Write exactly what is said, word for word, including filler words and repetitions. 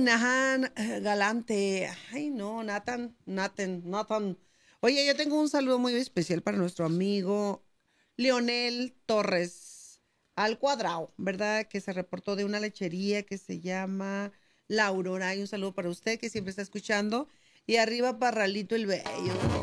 Nahan eh, Galante. Ay, no, Nathan, Nathan, Nathan. Oye, yo tengo un saludo muy especial para nuestro amigo Leonel Torres al cuadrado, ¿verdad? Que se reportó de una lechería que se llama La Aurora. Y un saludo para usted que siempre está escuchando. Y arriba Parralito el Bello.